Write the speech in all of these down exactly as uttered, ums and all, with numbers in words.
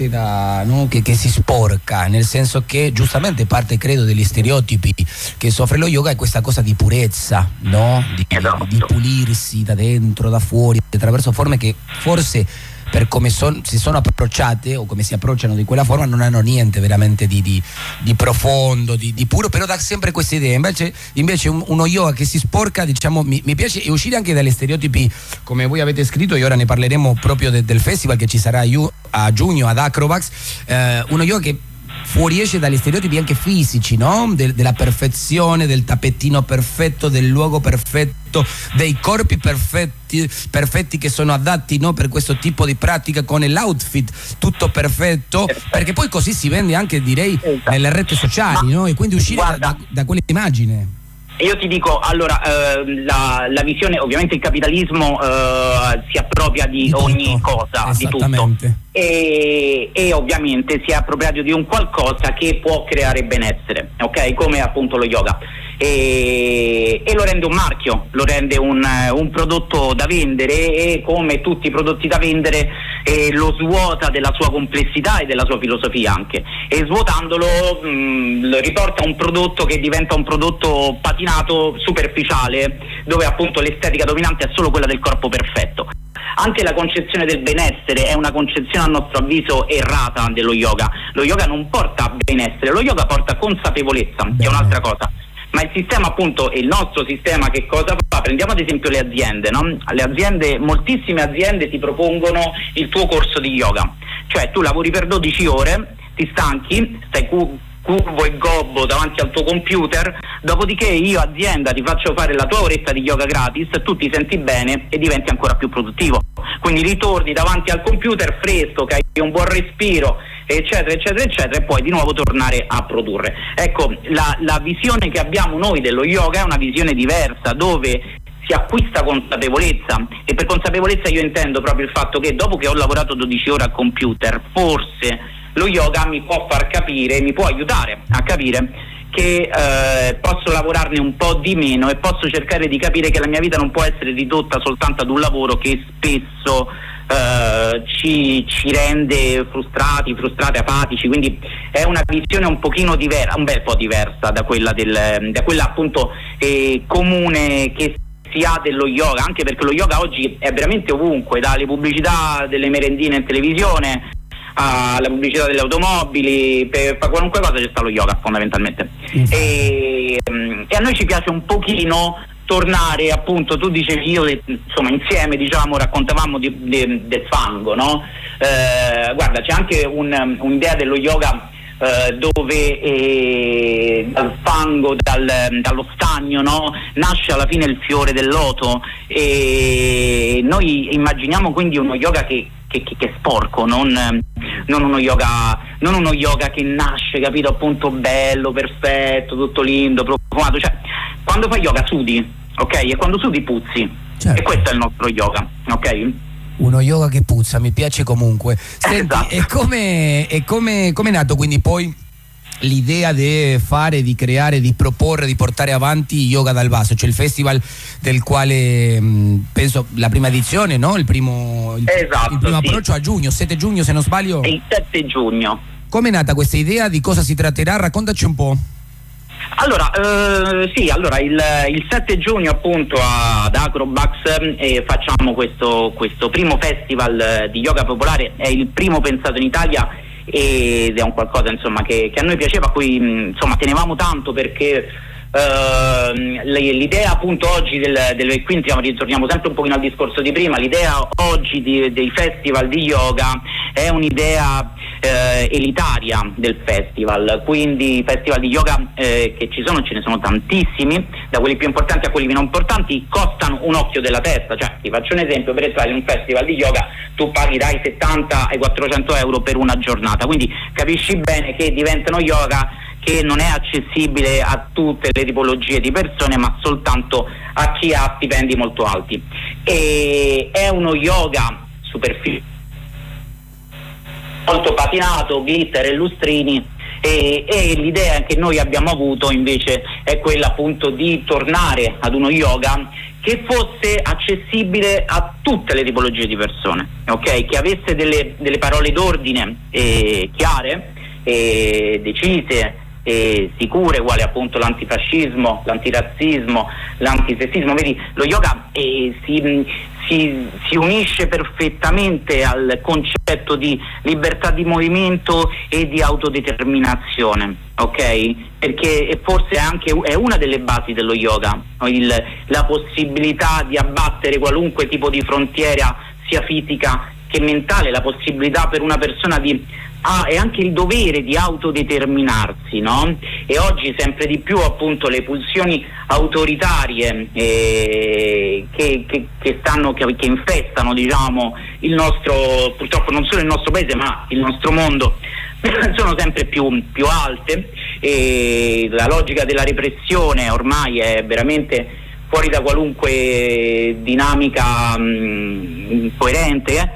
Da, no? che, che si sporca, nel senso che giustamente parte credo degli stereotipi che soffre lo yoga è questa cosa di purezza, no? Di, esatto. di pulirsi da dentro, da fuori, attraverso forme che forse per come son, si sono approcciate o come si approcciano di quella forma non hanno niente veramente di, di, di profondo, di, di puro, però dà sempre questa idea. Invece, invece un, uno yoga che si sporca, diciamo, mi, mi piace uscire anche dagli stereotipi come voi avete scritto, e ora ne parleremo proprio de, del festival che ci sarà a giugno ad Acrobax, eh, uno yoga che fuoriesce dagli stereotipi anche fisici, no? De, della perfezione, del tappetino perfetto, del luogo perfetto, dei corpi perfetti, perfetti che sono adatti, no? Per questo tipo di pratica, con l'outfit tutto perfetto, perché poi così si vende anche, direi, esatto, nelle reti sociali, no? E quindi uscire da, da, da quell'immagine. Io ti dico, allora, eh, la, la visione, ovviamente il capitalismo eh, si appropria di, di ogni cosa, di tutto, e, e ovviamente si è appropriato di un qualcosa che può creare benessere, ok? Come appunto lo yoga. E, e lo rende un marchio, lo rende un, un prodotto da vendere, e come tutti i prodotti da vendere eh, lo svuota della sua complessità e della sua filosofia anche, e svuotandolo mh, lo riporta a un prodotto che diventa un prodotto patinato, superficiale, dove appunto l'estetica dominante è solo quella del corpo perfetto. Anche la concezione del benessere è una concezione, a nostro avviso, errata dello yoga. Lo yoga non porta benessere, lo yoga porta consapevolezza, che è un'altra cosa. Ma il sistema, appunto, il nostro sistema che cosa fa? Prendiamo ad esempio le aziende, no? Le aziende, moltissime aziende ti propongono il tuo corso di yoga, cioè tu lavori per dodici ore, ti stanchi, stai cu- curvo e gobbo davanti al tuo computer, dopodiché io azienda ti faccio fare la tua oretta di yoga gratis, tu ti senti bene e diventi ancora più produttivo, quindi ritorni davanti al computer fresco, che hai un buon respiro, eccetera eccetera eccetera, e poi di nuovo tornare a produrre. Ecco, la, la visione che abbiamo noi dello yoga è una visione diversa, dove si acquista consapevolezza, e per consapevolezza io intendo proprio il fatto che dopo che ho lavorato dodici ore al computer, forse lo yoga mi può far capire, mi può aiutare a capire che eh, posso lavorarne un po' di meno, e posso cercare di capire che la mia vita non può essere ridotta soltanto ad un lavoro che spesso Uh, ci, ci rende frustrati, frustrati, apatici. Quindi è una visione un pochino diversa, un bel po' diversa da quella del, da quella appunto eh, comune che si ha dello yoga, anche perché lo yoga oggi è veramente ovunque, dalle pubblicità delle merendine in televisione alla pubblicità delle automobili, per, per qualunque cosa c'è sta lo yoga fondamentalmente. E, e a noi ci piace un pochino tornare, appunto, tu dicevi, io insomma insieme diciamo raccontavamo di, di, del fango, no? Eh, guarda, c'è anche un, un'idea dello yoga eh, dove eh, dal fango, dal, dallo stagno, no? Nasce alla fine il fiore del loto, e noi immaginiamo quindi uno yoga che Che, che, che è sporco, non, non uno yoga non uno yoga che nasce, capito, appunto bello, perfetto, tutto lindo, profumato. Cioè, quando fai yoga sudi, ok? E quando sudi puzzi, certo. E questo è il nostro yoga, ok? Uno yoga che puzza, mi piace comunque. Senti, esatto. E come è come, come è nato quindi poi l'idea di fare, di creare, di proporre, di portare avanti Yoga dal Basso, cioè il festival del quale mh, penso la prima edizione, no? Il primo, il, esatto, il primo sì. approccio a giugno, sette giugno se non sbaglio. Il sette giugno. Come è nata questa idea? Di cosa si tratterà? Raccontaci un po'. Allora, eh, sì, allora il, il sette giugno appunto ad Acrobax eh, facciamo questo, questo primo festival eh, di yoga popolare, è il primo pensato in Italia, ed è un qualcosa insomma che, che a noi piaceva, a cui insomma tenevamo tanto, perché uh, l'idea appunto oggi del, del quindi ritorniamo sempre un pochino al discorso di prima, l'idea oggi di, dei festival di yoga è un'idea eh, elitaria del festival, quindi i festival di yoga eh, che ci sono, ce ne sono tantissimi, da quelli più importanti a quelli meno importanti, costano un occhio della testa. Cioè, ti faccio un esempio: per entrare in un festival di yoga tu paghi dai settanta ai quattrocento euro per una giornata, quindi capisci bene che diventano yoga che non è accessibile a tutte le tipologie di persone, ma soltanto a chi ha stipendi molto alti. E è uno yoga superficiale, molto patinato, glitter e lustrini, e, e l'idea che noi abbiamo avuto invece è quella appunto di tornare ad uno yoga che fosse accessibile a tutte le tipologie di persone, ok? Che avesse delle, delle parole d'ordine eh, chiare, eh, decise, eh, sicure, quali appunto l'antifascismo, l'antirazzismo, l'antisessismo. Vedi, lo yoga eh, si, si, si unisce perfettamente al concetto di libertà di movimento e di autodeterminazione, ok? Perché forse anche è una delle basi dello yoga, il, la possibilità di abbattere qualunque tipo di frontiera, sia fisica che mentale, la possibilità per una persona di ah, e anche il dovere di autodeterminarsi, no? E oggi sempre di più appunto le pulsioni autoritarie eh, che, che, che stanno che, che infestano, diciamo, il nostro, purtroppo non solo il nostro paese ma il nostro mondo, sono sempre più, più alte, e la logica della repressione ormai è veramente fuori da qualunque dinamica mh, coerente, eh?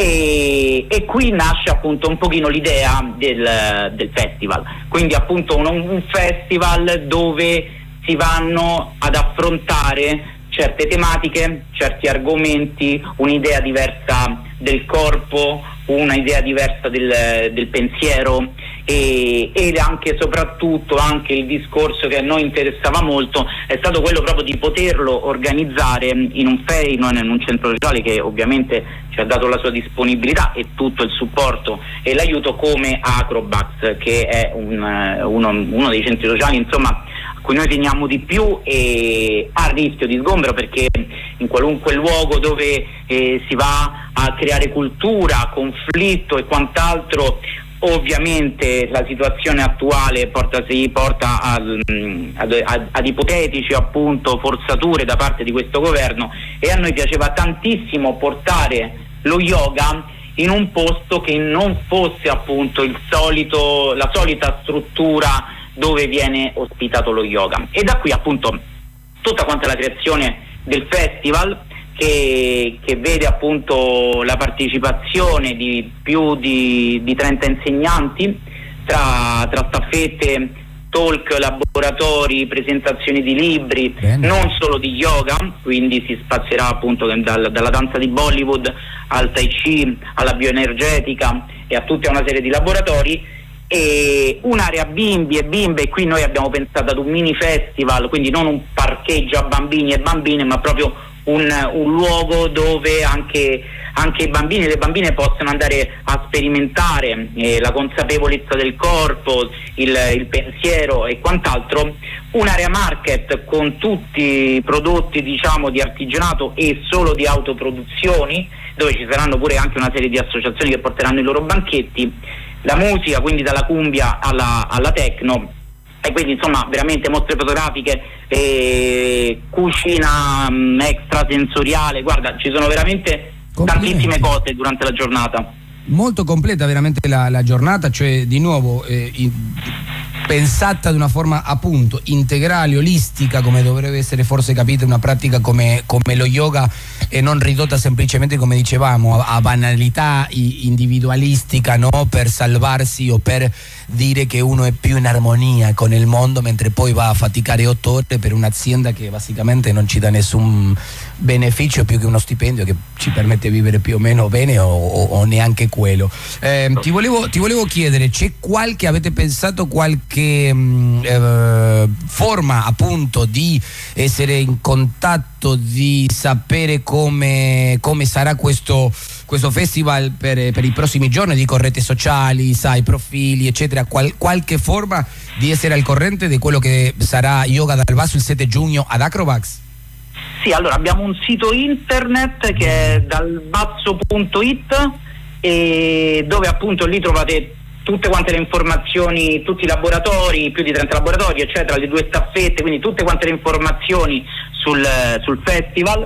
E, e qui nasce appunto un pochino l'idea del, del festival, quindi appunto un, un festival dove si vanno ad affrontare certe tematiche, certi argomenti, un'idea diversa del corpo, una idea diversa del, del pensiero, e, ed anche e soprattutto anche il discorso che a noi interessava molto è stato quello proprio di poterlo organizzare in un fe- in un centro sociale che ovviamente ci ha dato la sua disponibilità e tutto il supporto e l'aiuto, come Acrobax, che è un, uno, uno dei centri sociali insomma a cui noi teniamo di più e a rischio di sgombero, perché in qualunque luogo dove eh, si va a creare cultura, conflitto e quant'altro, ovviamente la situazione attuale porta, si porta ad, ad, ad ipotetici appunto forzature da parte di questo governo, e a noi piaceva tantissimo portare lo yoga in un posto che non fosse appunto il solito, la solita struttura dove viene ospitato lo yoga. E da qui appunto tutta quanta la creazione del festival, che, che vede appunto la partecipazione di più di, di trenta insegnanti tra, tra staffette, talk, laboratori, presentazioni di libri. Bene. Non solo di yoga, quindi si spazierà appunto dal, dalla danza di Bollywood al Tai Chi, alla bioenergetica e a tutta una serie di laboratori, e un'area bimbi e bimbe. E qui noi abbiamo pensato ad un mini festival, quindi non un parcheggio a bambini e bambine, ma proprio un, un luogo dove anche, anche i bambini e le bambine possono andare a sperimentare eh, la consapevolezza del corpo, il, il pensiero e quant'altro. Un'area market con tutti i prodotti, diciamo, di artigianato e solo di autoproduzioni, dove ci saranno pure anche una serie di associazioni che porteranno i loro banchetti, la musica, quindi dalla cumbia alla, alla techno, e quindi insomma veramente mostre fotografiche, eh, cucina mh, extrasensoriale. Guarda, ci sono veramente tantissime cose durante la giornata. Molto completa veramente la, la giornata, cioè di nuovo eh, in, pensata di una forma appunto integrale, olistica, come dovrebbe essere forse capita una pratica come, come lo yoga, e non ridotta semplicemente, come dicevamo, a, a banalità individualistica, no? Per salvarsi o per dire che uno è più in armonia con il mondo, mentre poi va a faticare otto ore per un'azienda che basicamente non ci dà nessun beneficio più che uno stipendio che ci permette di vivere più o meno bene o, o, o neanche quello. Eh, ti, volevo, ti volevo chiedere, c'è qualche, avete pensato qualche mh, eh, forma appunto di essere in contatto, di sapere come, come sarà questo, questo festival per, per i prossimi giorni? Dico reti sociali, sai, profili eccetera, Qual, qualche forma di essere al corrente di quello che sarà Yoga dal Basso il sette giugno ad Acrobax? Sì, allora abbiamo un sito internet che è dalbasso punto it, e dove appunto lì trovate tutte quante le informazioni, tutti i laboratori, più di trenta laboratori eccetera, le due staffette, quindi tutte quante le informazioni sul, sul festival.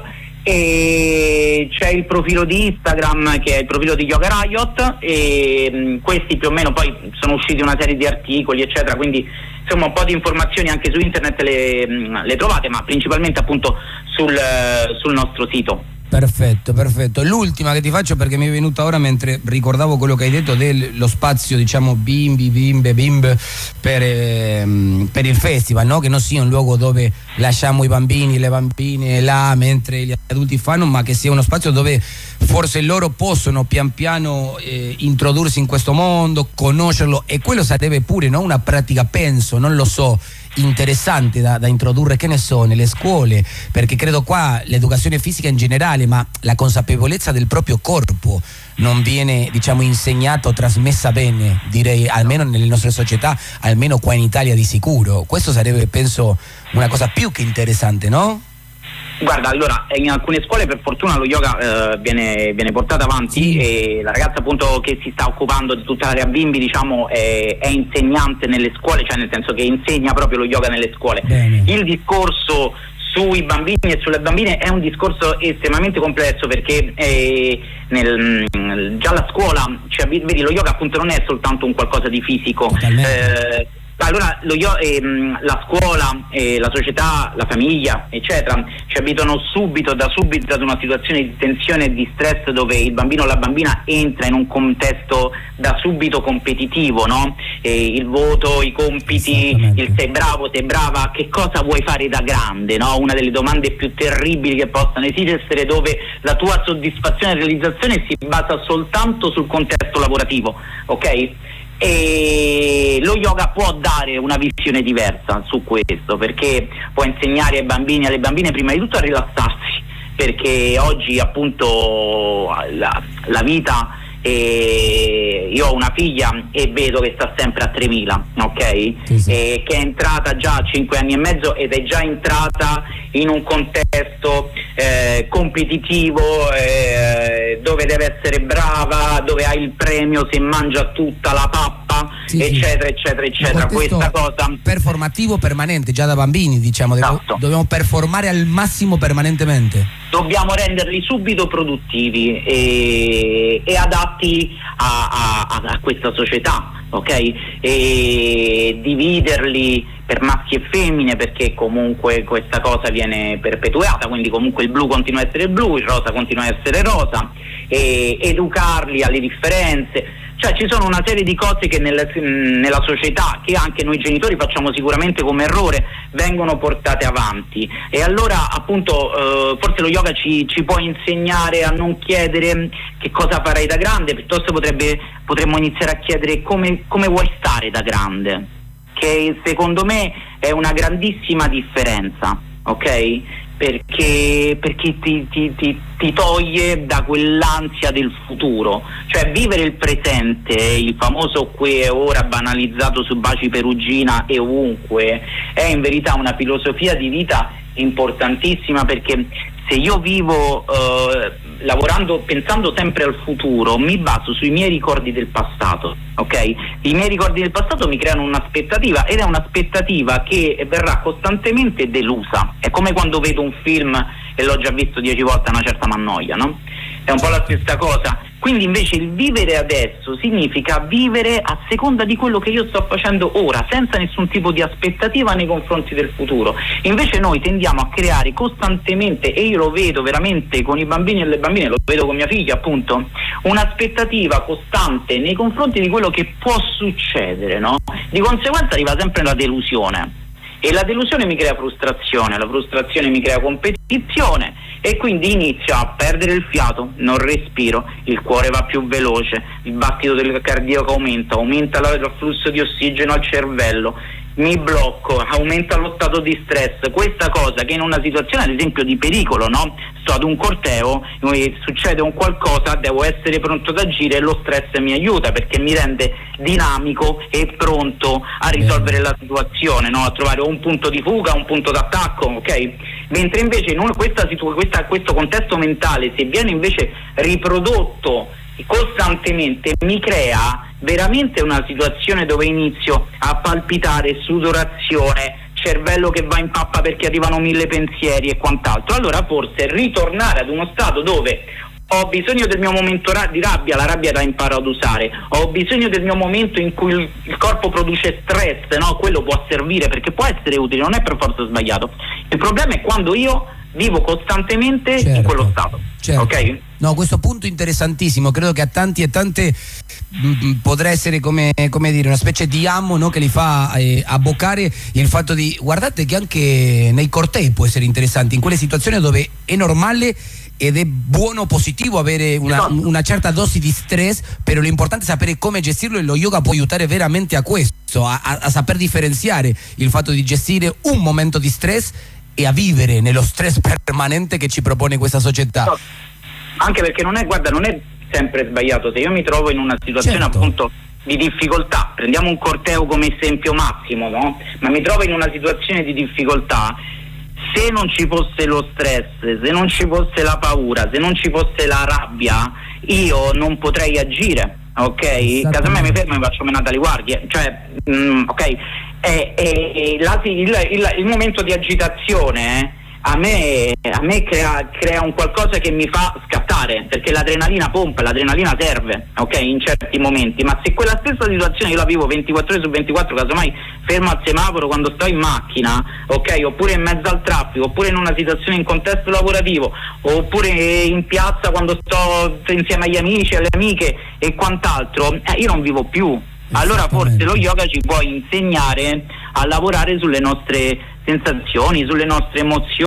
E c'è il profilo di Instagram che è il profilo di Yoga Riot, e mh, questi più o meno poi sono usciti una serie di articoli eccetera, quindi insomma un po' di informazioni anche su internet le, mh, le trovate, ma principalmente appunto sul, sul nostro sito. Perfetto, perfetto. L'ultima che ti faccio, perché mi è venuta ora mentre ricordavo quello che hai detto dello spazio, diciamo, bimbi, bimbe, bimbe per, ehm, per il festival, no? Che non sia un luogo dove lasciamo i bambini, le bambine là mentre gli adulti fanno, ma che sia uno spazio dove forse loro possono pian piano eh, introdursi in questo mondo, conoscerlo, e quello sarebbe pure, no? Una pratica, penso, non lo so, interessante da, da introdurre, che ne so, nelle scuole, perché credo qua l'educazione fisica in generale, ma la consapevolezza del proprio corpo non viene, diciamo, insegnata o trasmessa bene, direi, almeno nelle nostre società, almeno qua in Italia di sicuro. Questo sarebbe, penso, una cosa più che interessante, no? Guarda, allora, in alcune scuole per fortuna lo yoga eh, viene, viene portato avanti, sì. E la ragazza appunto che si sta occupando di tutta l'area bimbi, diciamo, è, è insegnante nelle scuole, cioè nel senso che insegna proprio lo yoga nelle scuole. Bene. Il discorso sui bambini e sulle bambine è un discorso estremamente complesso, perché eh, nel, già la scuola, cioè, vedi, lo yoga appunto non è soltanto un qualcosa di fisico. Eh, Allora lo, ehm, la scuola, eh, la società, la famiglia, eccetera, ci abituano subito, da subito, ad una situazione di tensione e di stress, dove il bambino o la bambina entra in un contesto da subito competitivo, no? Eh, il voto, i compiti, il sei bravo, sei brava, che cosa vuoi fare da grande, no? Una delle domande più terribili che possano esistere, dove la tua soddisfazione e realizzazione si basa soltanto sul contesto lavorativo, ok? E lo yoga può dare una visione diversa su questo, perché può insegnare ai bambini e alle bambine prima di tutto a rilassarsi, perché oggi appunto la, la vita, e io ho una figlia e vedo che sta sempre a tremila, ok? Sì, sì. E che è entrata già a cinque anni e mezzo ed è già entrata in un contesto eh, competitivo, eh, dove deve essere brava, dove ha il premio se mangia tutta la pappa, sì, eccetera, sì. eccetera, eccetera. Questa cosa performativo permanente già da bambini, diciamo, esatto. Dobbiamo performare al massimo permanentemente. Dobbiamo renderli subito produttivi e, e adatti a, a, a questa società, ok? E dividerli per maschi e femmine, perché comunque questa cosa viene perpetuata, quindi comunque il blu continua a essere blu, il rosa continua a essere rosa, e educarli alle differenze. Cioè ci sono una serie di cose che nel, nella società, che anche noi genitori facciamo sicuramente come errore, vengono portate avanti. E allora appunto eh, forse lo yoga ci, ci può insegnare a non chiedere che cosa farai da grande, piuttosto potrebbe, potremmo iniziare a chiedere come, come vuoi stare da grande, che secondo me è una grandissima differenza, ok? Perché, perché ti, ti, ti, ti toglie da quell'ansia del futuro, cioè vivere il presente, il famoso qui e ora banalizzato su Baci Perugina e ovunque, è in verità una filosofia di vita importantissima, perché se io vivo eh, lavorando, pensando sempre al futuro, mi baso sui miei ricordi del passato, ok? I miei ricordi del passato mi creano un'aspettativa, ed è un'aspettativa che verrà costantemente delusa. È come quando vedo un film e l'ho già visto dieci volte, una certa m'annoia, no? È un po' la stessa cosa. Quindi invece il vivere adesso significa vivere a seconda di quello che io sto facendo ora, senza nessun tipo di aspettativa nei confronti del futuro. Invece noi tendiamo a creare costantemente, e io lo vedo veramente con i bambini e le bambine, lo vedo con mia figlia appunto, un'aspettativa costante nei confronti di quello che può succedere, no? Di conseguenza arriva sempre la delusione. E la delusione mi crea frustrazione, la frustrazione mi crea competizione, e quindi inizio a perdere il fiato, non respiro, il cuore va più veloce, il battito del cardiaco aumenta, aumenta il flusso di ossigeno al cervello, mi blocco, aumenta lo stato di stress. Questa cosa che in una situazione ad esempio di pericolo, no? Sto ad un corteo, succede un qualcosa, devo essere pronto ad agire, e lo stress mi aiuta perché mi rende dinamico e pronto a risolvere la situazione, no? A trovare un punto di fuga, un punto d'attacco, ok? Mentre invece in questa, questa, questo contesto mentale, se viene invece riprodotto costantemente, mi crea veramente una situazione dove inizio a palpitare, sudorazione, cervello che va in pappa perché arrivano mille pensieri e quant'altro. Allora forse ritornare ad uno stato dove ho bisogno del mio momento di rabbia, la rabbia la imparo ad usare, ho bisogno del mio momento in cui il, il corpo produce stress, no? Quello può servire perché può essere utile, non è per forza sbagliato. Il problema è quando io vivo costantemente certo, in quello stato. Certo. Ok? No, questo punto interessantissimo, credo che a tanti e tante mh, potrà essere come, come dire una specie di amo, no, che li fa eh, abboccare il fatto di guardate che anche nei cortei può essere interessante, in quelle situazioni dove è normale ed è buono, positivo avere una, una certa dose di stress, però l'importante è sapere come gestirlo e lo yoga può aiutare veramente a questo, a, a, a saper differenziare il fatto di gestire un momento di stress e a vivere nello stress permanente che ci propone questa società. No, anche perché non è, guarda, non è sempre sbagliato. Se io mi trovo in una situazione certo. appunto di difficoltà, prendiamo un corteo come esempio massimo, no? Ma mi trovo in una situazione di difficoltà, se non ci fosse lo stress, se non ci fosse la paura, se non ci fosse la rabbia, io non potrei agire, ok? Casomai mi fermo e mi faccio menare alle guardie, cioè, mm, ok? E, e, e la, il, il, il momento di agitazione eh, a me, a me crea, crea un qualcosa che mi fa scattare, perché l'adrenalina pompa, l'adrenalina serve, ok, in certi momenti, ma se quella stessa situazione io la vivo ventiquattro ore su ventiquattro, casomai fermo al semaforo quando sto in macchina, ok, oppure in mezzo al traffico, oppure in una situazione in contesto lavorativo, oppure in piazza quando sto insieme agli amici, alle amiche e quant'altro, eh, io non vivo più. Allora forse lo yoga ci può insegnare a lavorare sulle nostre sensazioni, sulle nostre emozioni,